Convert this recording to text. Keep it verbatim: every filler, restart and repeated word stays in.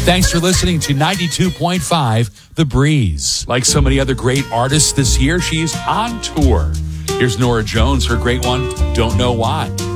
Thanks for listening to ninety-two point five The Breeze. Like so many other great artists this year, she's on tour. Here's Norah Jones, her great one, Don't Know Why.